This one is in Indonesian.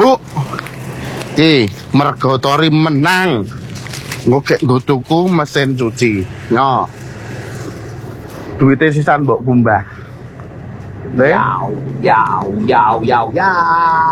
Bu, mergo Tori menang. Nggo tuku mesin cuci. No. Duitnya sisan mbok kumbah. Yau, yau, yau, yau, yau.